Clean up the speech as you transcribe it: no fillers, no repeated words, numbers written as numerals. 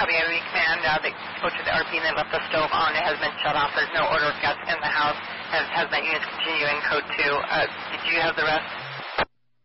Copy every command. They go to the RP and they left the stove on. It has been shut off. There's no order of guests in the house. Has that unit continue in code 2. Did you have the rest?